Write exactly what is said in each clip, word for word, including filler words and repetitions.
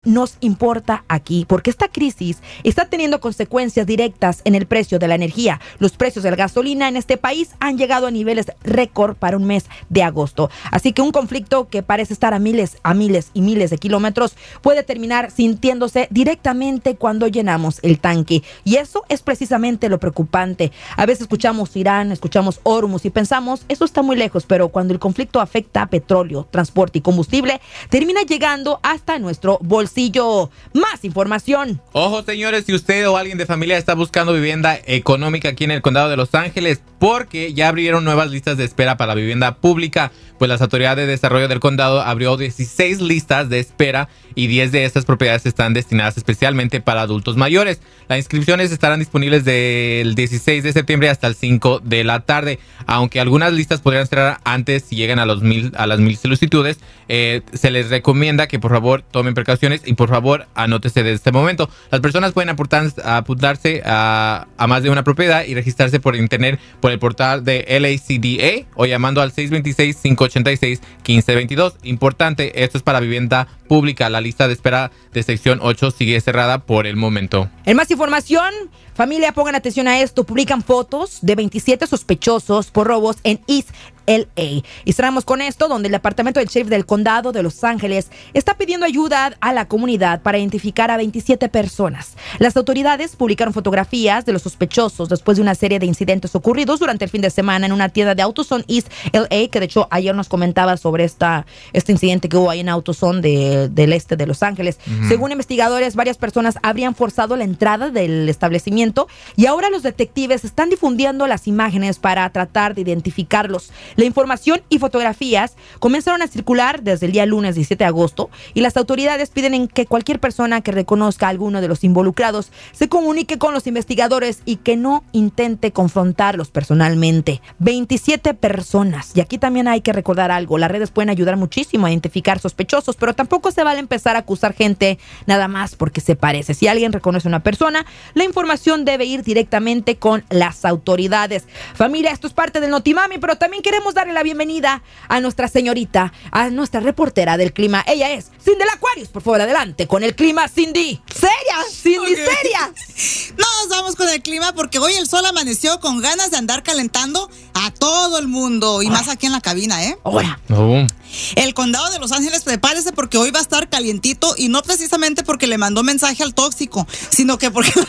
nos importa aquí, porque esta crisis está teniendo consecuencias directas en el precio de la energía. Los precios de la gasolina en este país han llegado a niveles récord para un mes de agosto. Así que un conflicto que parece estar a miles, a miles y miles de kilómetros puede terminar sintiéndose directamente cuando llenamos el tanque. Y eso es precisamente lo preocupante. A veces escuchamos Irán, escuchamos Hormuz y pensamos, eso está muy lejos, pero cuando el conflicto afecta a petróleo, transporte y combustible, termina llegando hasta nuestro bolsillo. Más información. Ojo, señores, si usted o alguien de familia está buscando vivienda económica aquí en el condado de Los Ángeles, porque ya abrieron nuevas listas de espera para la vivienda pública, pues las autoridades de desarrollo del condado abrió dieciséis listas de espera y diez de estas propiedades están destinadas especialmente para adultos mayores. Las inscripciones estarán disponibles del dieciséis de septiembre hasta el cinco de la tarde, aunque algunas listas podrían cerrar antes si llegan a los mil a las mil solicitudes. Eh, se les recomienda que por favor tomen precauciones y por favor anótese desde este momento. Las personas pueden apuntar, apuntarse a, a más de una propiedad y registrarse por internet por el portal de L A C D A o llamando al seis dos seis, cinco ocho seis, uno cinco dos dos. Importante, esto es para vivienda pública. La lista de espera de sección ocho sigue cerrada por el momento. En más información, familia, pongan atención a esto. Publican fotos de veintisiete sospechosos por robos en East L A. Y cerramos con esto, donde el departamento del sheriff del condado de Los Ángeles está pidiendo ayuda a la comunidad para identificar a veintisiete personas. Las autoridades publicaron fotografías de los sospechosos después de una serie de incidentes ocurridos durante el fin de semana en una tienda de AutoZone East L A, que de hecho ayer nos comentaba sobre esta, este incidente que hubo ahí en AutoZone de, del este de Los Ángeles. Uh-huh. Según investigadores, varias personas habrían forzado la entrada del establecimiento y ahora los detectives están difundiendo las imágenes para tratar de identificarlos. La información y fotografías comenzaron a circular desde el día lunes diecisiete de agosto y las autoridades piden que cualquier persona que reconozca a alguno de los involucrados se comunique con los investigadores y que no intente confrontarlos personalmente. veintisiete personas. Y aquí también hay que recordar algo. Las redes pueden ayudar muchísimo a identificar sospechosos, pero tampoco se vale empezar a acusar gente nada más porque se parece. Si alguien reconoce a una persona, la información debe ir directamente con las autoridades. Familia, esto es parte del Notimami, pero también queremos darle la bienvenida a nuestra señorita, a nuestra reportera del clima. Ella es Cindy Aquarius. Por favor, adelante con el clima, Cindy. ¿Seria? Cindy, okay. Seria. No nos vamos con el clima porque hoy el sol amaneció con ganas de andar calentando a todo el mundo y Ahora. más aquí en la cabina, ¿eh? Ahora. Oh. El condado de Los Ángeles, prepárese porque hoy va a estar calientito y no precisamente porque le mandó mensaje al tóxico, sino que porque...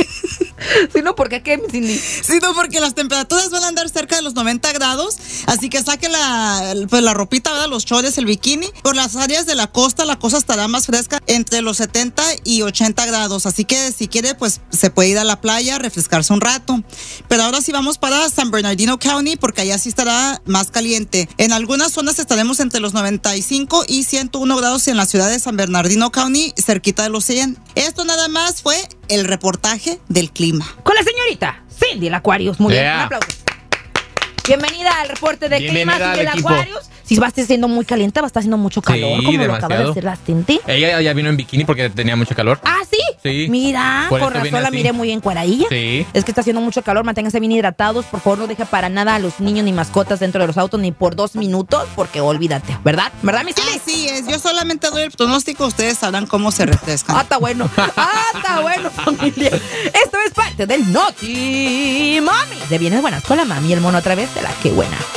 Sino porque qué, Cindy. Sino porque las temperaturas van a andar cerca de los noventa grados, así que saque la, pues la ropita, ¿verdad? Los shorts, el bikini. Por las áreas de la costa, la cosa estará más fresca, entre los setenta y ochenta grados, así que si quiere, pues se puede ir a la playa, refrescarse un rato. Pero ahora sí vamos para San Bernardino County, porque allá sí estará más caliente. En algunas zonas estaremos entre los noventa y cinco y ciento uno grados en la ciudad de San Bernardino County, cerquita de los cien. Esto nada más fue el reportaje del clima. Con la señorita Cindy Aquarius. Muy yeah. bien, un aplauso. Bienvenida al reporte de clima, Cindy Aquarius. Si va a estar siendo muy caliente, va a estar haciendo mucho calor, sí, como demasiado. Lo acaba de decir la Cindy. Ella ya vino en bikini porque tenía mucho calor. ¿Ah, sí? Sí. Mira, por, por razón la miré muy encueradilla. Sí. Es que está haciendo mucho calor, manténganse bien hidratados. Por favor, no deje para nada a los niños ni mascotas dentro de los autos ni por dos minutos, porque olvídate, ¿verdad? ¿Verdad, mi Cindy? Así es, yo solamente doy el pronóstico, ustedes sabrán cómo se refrescan. Ah, está bueno. Ah, está bueno, familia. Esto es parte del Noti Mami. De Bienes Buenas con la mami y el mono a través de la Que Buena.